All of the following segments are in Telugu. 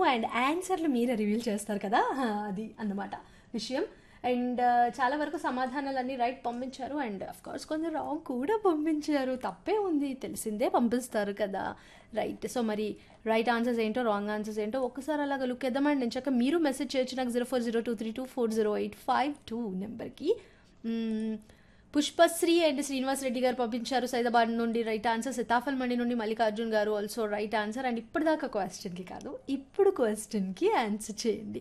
అండ్ ఆన్సర్లు మీరే రివీల్ చేస్తారు కదా, అది అన్నమాట విషయం. అండ్ చాలా వరకు సమాధానాలన్నీ రైట్ పంపించారు అండ్ అఫ్ కోర్స్ కొంచెం రాంగ్ కూడా పంపించారు. తప్పే ఉంది, తెలిసిందే పంపిస్తారు కదా, రైట్. సో మరి రైట్ ఆన్సర్స్ ఏంటో రాంగ్ ఆన్సర్స్ ఏంటో ఒక్కసారి అలాగ లుక్ వేద్దామండి. నేను చక్క మీరు మెసేజ్ చేయొచ్చు నాకు 0402324085 నెంబర్కి. పుష్పశ్రీ అండ్ శ్రీనివాస్ రెడ్డి గారు పంపించారు సైదాబాద్ నుండి రైట్ ఆన్సర్. సీతాఫల్ మండి నుండి మల్లికార్జున్ గారు ఆల్సో రైట్ ఆన్సర్. అండ్ ఇప్పటిదాకా క్వశ్చన్కి కాదు, ఇప్పుడు క్వశ్చన్కి ఆన్సర్ చేయండి.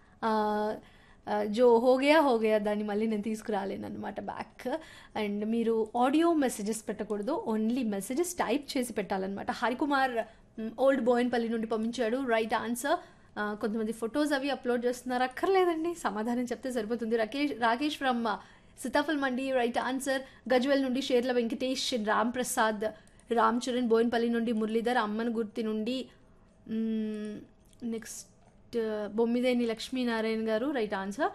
జో హోగయా దాన్ని మళ్ళీ నేను తీసుకురాలేను అనమాట బ్యాక్. అండ్ మీరు ఆడియో మెసేజెస్ పెట్టకూడదు, ఓన్లీ మెసేజెస్ టైప్ చేసి పెట్టాలన్నమాట. హరికుమార్ ఓల్డ్ బోయిన్పల్లి నుండి పంపించాడు రైట్ ఆన్సర్. కొంతమంది ఫొటోస్ అవి అప్లోడ్ చేస్తున్నారు, అక్కర్లేదండి, సమాధానం చెప్తే సరిపోతుంది. Rakesh from Sitaphal mandi right answer. Gajwel నుండి షేర్ల వెంకటేష్, రామ్ ప్రసాద్, రామ్ చరణ్ బోయిన్పల్లి నుండి మురళీధర్, అమ్మన్ గుర్తి నుండి నెక్స్ట్ బొమ్మిదేని లక్ష్మీనారాయణ గారు right answer.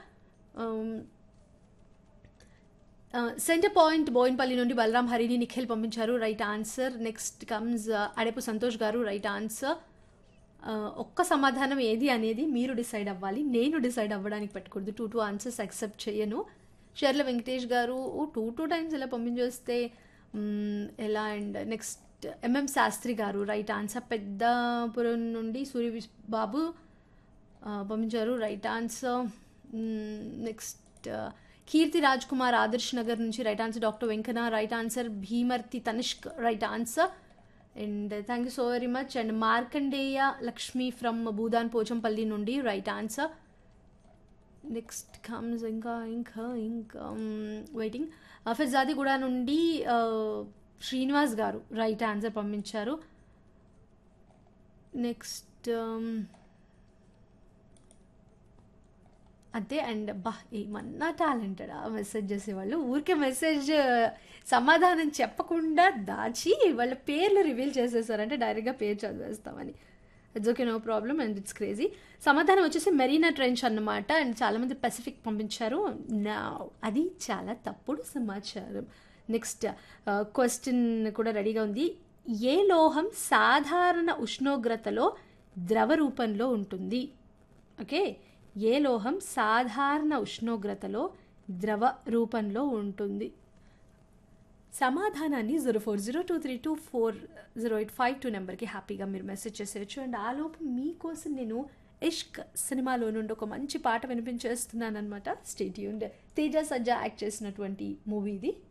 Centre point Boinpally నుండి బలరాం హరిని నిఖిల్ పంపించారు right answer. Next comes అడేపు Santosh గారు రైట్ ఆన్సర్. ఒక్క సమాధానం ఏది అనేది మీరు డిసైడ్ అవ్వాలి, నేను డిసైడ్ అవ్వడానికి పెట్టకూడదు. 2 ఆన్సర్స్ యాక్సెప్ట్ చేయను. షేర్ల వెంకటేష్ గారు 2 టైమ్స్ ఇలా పంపించేస్తే ఎలా. అండ్ నెక్స్ట్ ఎంఎం శాస్త్రి గారు రైట్ ఆన్సర్. పెద్దపురం నుండి సూర్య బాబు పంపించారు రైట్ ఆన్సర్. నెక్స్ట్ కీర్తి రాజ్ కుమార్ ఆదర్శ్ నగర్ నుంచి right answer. Doctor Venkanna right answer. Bhimarthi Tanishq right answer. And thank you so very much. And Markandeya Lakshmi from Bhoodan Pochampally నుండి రైట్ ఆన్సర్. నెక్స్ట్ కమ్స్ ఇంకా వెయిటింగ్. ఫిర్జాదిగూడ నుండి శ్రీనివాస్ గారు రైట్ ఆన్సర్ పంపించారు. నెక్స్ట్ అదే. అండ్ ఏమన్నా టాలెంటెడ్ మెసేజ్ చేసేవాళ్ళు, ఊరికే మెసేజ్ సమాధానం చెప్పకుండా దాచి వాళ్ళ పేర్లు రివీల్ చేసేసారంటే డైరెక్ట్గా పేరు చదివేస్తామని. It's okay, no problem. And it's crazy. సమాధానం వచ్చేసి మెరీనా ట్రెంచ్ అన్నమాట. అండ్ చాలామంది పెసిఫిక్ పంపించారు, అది చాలా తప్పుడు సమాచారం. నెక్స్ట్ క్వశ్చన్ కూడా రెడీగా ఉంది. ఏ లోహం సాధారణ ఉష్ణోగ్రతలో ద్రవ రూపంలో ఉంటుంది? ఓకే, ఏ లోహం సాధారణ ఉష్ణోగ్రతలో ద్రవ రూపంలో ఉంటుంది? సమాధానాన్ని 0402324085 నెంబర్కి హ్యాపీగా మీరు మెసేజ్ చేసేయచ్చు. అండ్ ఆలోపు మీకోసం నేను ఇష్క్ సినిమాలో నుండి ఒక మంచి పాట వినిపించేస్తున్నాను అనమాట. Stay tuned. తేజ సజ్జా యాక్ట్ చేసినటువంటి మూవీ ఇది.